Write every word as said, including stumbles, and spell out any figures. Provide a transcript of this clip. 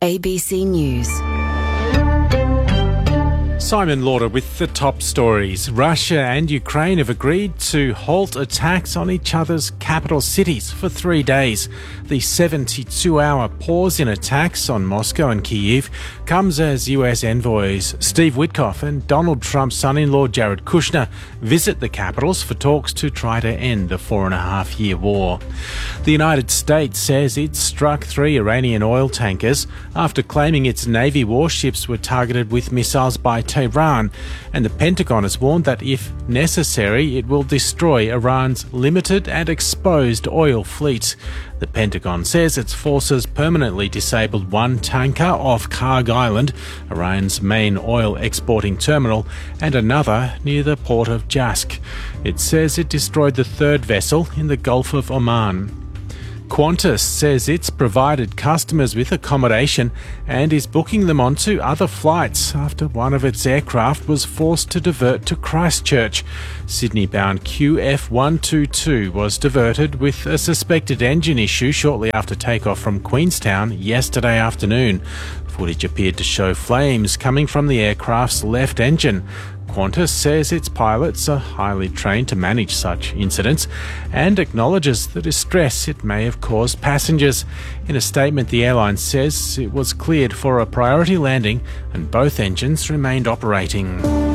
A B C News. Simon Lauder with the top stories. Russia and Ukraine have agreed to halt attacks on each other's capital cities for three days. The seventy-two hour pause in attacks on Moscow and Kyiv comes as U S envoys Steve Witkoff and Donald Trump's son-in-law Jared Kushner visit the capitals for talks to try to end the four and a half year war. The United States says it struck three Iranian oil tankers after claiming its Navy warships were targeted with missiles by Tehran, and the Pentagon has warned that if necessary it will destroy Iran's limited and exposed oil fleet. The Pentagon says its forces permanently disabled one tanker off Karg Island, Iran's main oil exporting terminal, and another near the port of Jask. It says it destroyed the third vessel in the Gulf of Oman. Qantas says it's provided customers with accommodation and is booking them onto other flights after one of its aircraft was forced to divert to Christchurch. Sydney-bound Q F one twenty-two was diverted with a suspected engine issue shortly after takeoff from Queenstown yesterday afternoon. Footage appeared to show flames coming from the aircraft's left engine. Qantas says its pilots are highly trained to manage such incidents and acknowledges the distress it may have caused passengers. In a statement, the airline says it was cleared for a priority landing and both engines remained operating.